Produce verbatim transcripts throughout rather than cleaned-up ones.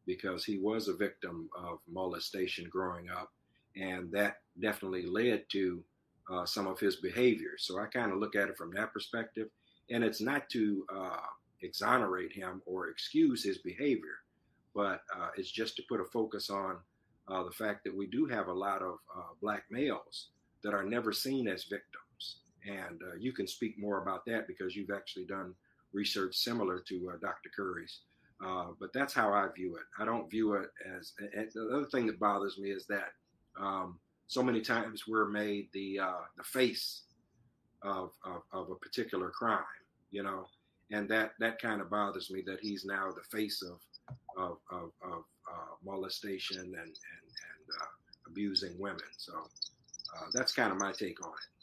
because he was a victim of molestation growing up, and that definitely led to uh, some of his behavior. So I kind of look at it from that perspective, and it's not to uh, exonerate him or excuse his behavior, but uh, it's just to put a focus on uh, the fact that we do have a lot of uh, black males that are never seen as victims. And uh, you can speak more about that because you've actually done research similar to uh, Doctor Curry's. Uh, but that's how I view it. I don't view it as, and the other thing that bothers me is that um, so many times we're made the uh, the face of, of of a particular crime, you know, and that that kind of bothers me that he's now the face of of of, of uh, molestation and and and uh, abusing women. So uh, that's kind of my take on it.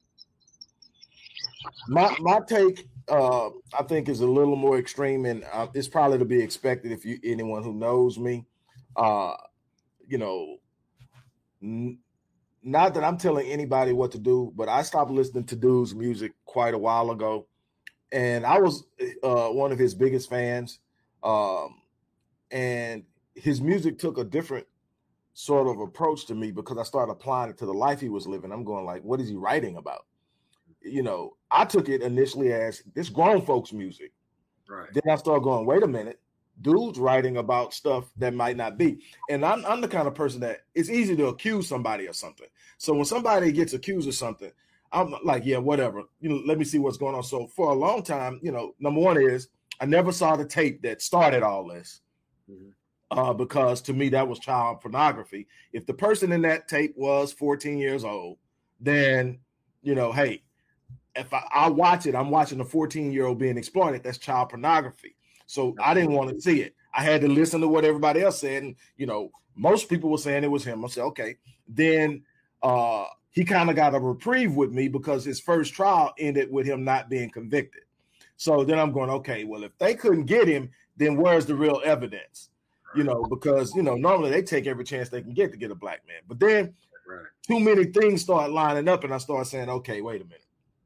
My my take, uh, I think, is a little more extreme, and uh, it's probably to be expected if you anyone who knows me. Uh, you know, n- not that I'm telling anybody what to do, but I stopped listening to Dude's music quite a while ago, and I was uh, one of his biggest fans. Um, and his music took a different sort of approach to me because I started applying it to the life he was living. I'm going like, what is he writing about? You know, I took it initially as this grown folks music. Right. Then I started going, wait a minute, dude's writing about stuff that might not be. And I'm, I'm the kind of person that it's easy to accuse somebody of something. So when somebody gets accused of something, I'm like, yeah, whatever. You know, let me see what's going on. So for a long time, you know, number one is I never saw the tape that started all this. Mm-hmm. Uh, because to me, that was child pornography. If the person in that tape was fourteen years old, then, you know, hey, if I, I watch it, I'm watching a fourteen-year-old being exploited. That's child pornography. So I didn't want to see it. I had to listen to what everybody else said. And, you know, most people were saying it was him. I said, okay. Then uh, he kind of got a reprieve with me because his first trial ended with him not being convicted. So then I'm going, okay, well, if they couldn't get him, then where's the real evidence? You know, because, you know, normally they take every chance they can get to get a black man. But then right. too many things start lining up and I start saying, okay, wait a minute.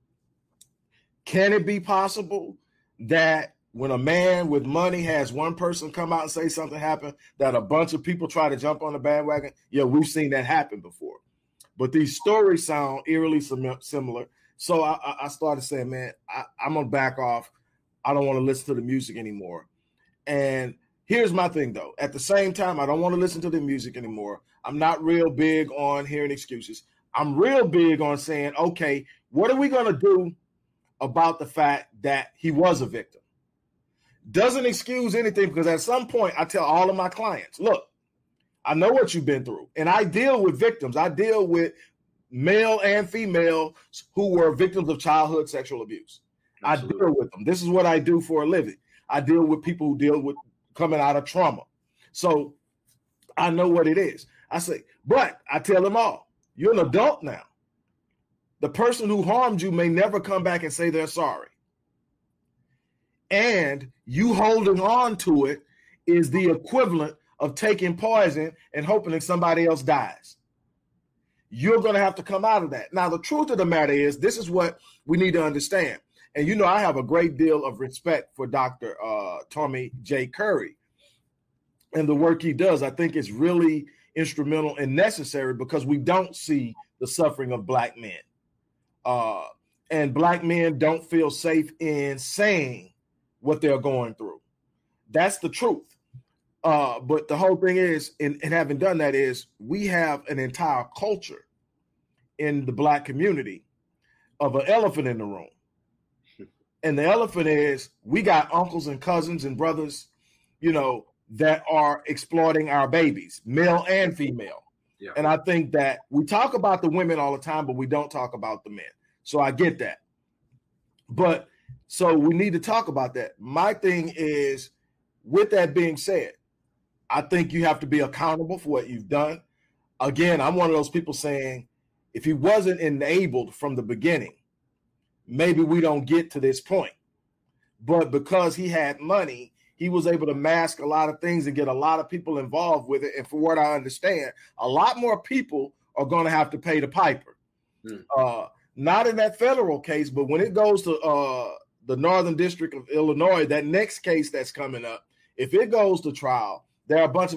Can it be possible that when a man with money has one person come out and say something happened, that a bunch of people try to jump on the bandwagon? Yeah, we've seen that happen before. But these stories sound eerily sim- similar. So I, I started saying, man, I, I'm going to back off. I don't want to listen to the music anymore. And here's my thing, though. At the same time, I don't want to listen to the music anymore. I'm not real big on hearing excuses. I'm real big on saying, okay, what are we going to do about the fact that he was a victim? Doesn't excuse anything, because at some point I tell all of my clients, look, I know what you've been through, and I deal with victims. I deal with male and female who were victims of childhood sexual abuse. Absolutely. I deal with them. This is what I do for a living. I deal with people who deal with coming out of trauma. So I know what it is. I say, but I tell them all, you're an adult now. The person who harmed you may never come back and say they're sorry. And you holding on to it is the equivalent of taking poison and hoping that somebody else dies. You're going to have to come out of that. Now, the truth of the matter is, this is what we need to understand. And, you know, I have a great deal of respect for Doctor Uh, Tommy J. Curry and the work he does. I think it's really instrumental and necessary because we don't see the suffering of black men. Uh, and black men don't feel safe in saying what they're going through. That's the truth. Uh, but the whole thing is, in, in having done that, is we have an entire culture in the black community of an elephant in the room. And the elephant is we got uncles and cousins and brothers, you know, that are exploiting our babies, male and female. Yeah. And I think that we talk about the women all the time, but we don't talk about the men. So I get that. But so we need to talk about that. My thing is, with that being said, I think you have to be accountable for what you've done. Again, I'm one of those people saying, if he wasn't enabled from the beginning, maybe we don't get to this point. But because he had money, he was able to mask a lot of things and get a lot of people involved with it. And from what I understand, a lot more people are going to have to pay the piper. Hmm. Uh, not in that federal case, but when it goes to uh, the Northern District of Illinois, that next case that's coming up, if it goes to trial, there are a bunch of